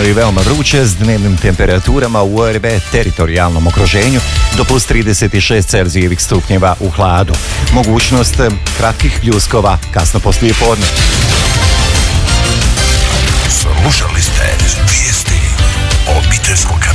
i veoma vruće s dnevnim temperaturama u ORB teritorijalnom okruženju do plus 36 Celzijevih stupnjeva u hladu. Mogućnost kratkih pljuskova kasno poslije podne.